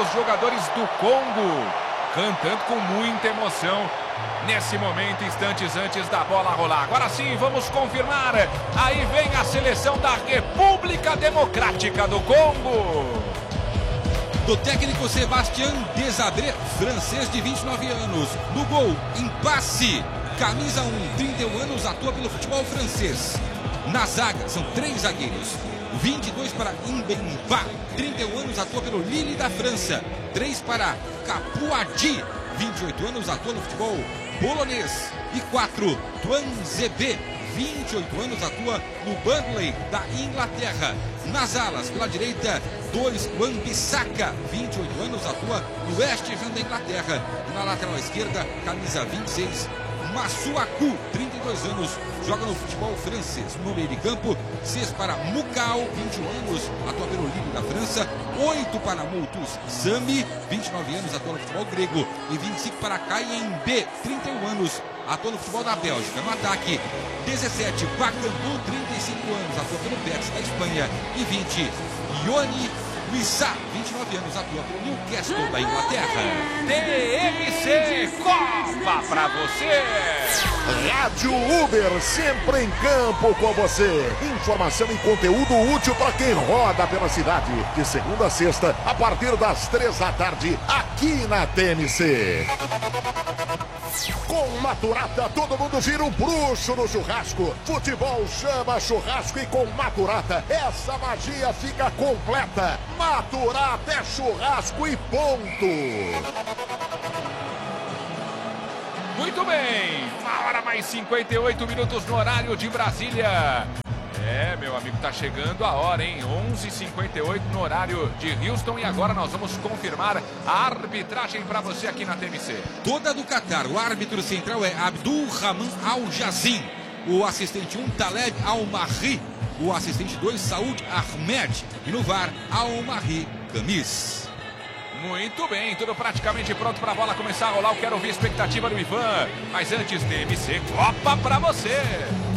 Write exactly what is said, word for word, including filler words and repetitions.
os jogadores do Congo, cantando com muita emoção nesse momento, instantes antes da bola rolar. Agora sim, vamos confirmar. Aí vem a seleção da República Democrática do Congo. Do técnico Sébastien Desabré, francês de vinte e nove anos. No gol, Impasse, camisa um, trinta e um anos, atua pelo futebol francês. Na zaga, são três zagueiros. vinte e dois para Mbemba, trinta e um anos, atua pelo Lille da França. três para Capuadi, vinte e oito anos, atua no futebol polonês. E quatro, Tuanzebe, vinte e oito anos, atua no Burnley da Inglaterra. Nas alas, pela direita, dois, Wan-Bissaka, vinte e oito anos, atua no West Ham da Inglaterra. E na lateral esquerda, camisa vinte e seis, Masuaku, trinta e dois anos, joga no futebol francês. No meio de campo, seis para Mukau, vinte e um anos, atua pelo Lille da França. oito para Moutus Zami, vinte e nove anos, atua no futebol grego. E vinte e cinco para Kayembe, trinta e um anos, atua no futebol da Bélgica. No ataque, dezessete, Bakambu, trinta e cinco anos, atua pelo Betis da Espanha. E vinte, Yoni Wissa, vinte e nove anos, atua pelo Newcastle da Inglaterra. T M C Copa pra você. Rádio Uber, sempre em campo com você. Informação e conteúdo útil para quem roda pela cidade. De segunda a sexta, a partir das três da tarde, aqui na T M C. Com Maturata, todo mundo vira um bruxo no churrasco. Futebol chama churrasco e com Maturata, essa magia fica completa. Maturata é churrasco e ponto. Muito bem, uma hora mais cinquenta e oito minutos no horário de Brasília. É, meu amigo, tá chegando a hora, hein? onze e cinquenta e oito no horário de Houston. E agora nós vamos confirmar a arbitragem para você aqui na T M C. Toda do Catar. O árbitro central é Abdul Rahman Al-Jazim. O assistente um, Taleb Al-Mahri. O assistente dois, Saud Ahmed. E no V A R, Al-Mahri Kamis. Muito bem, tudo praticamente pronto para a bola começar a rolar. Eu quero ouvir a expectativa do Ivan. Mas antes, T M C Copa para você.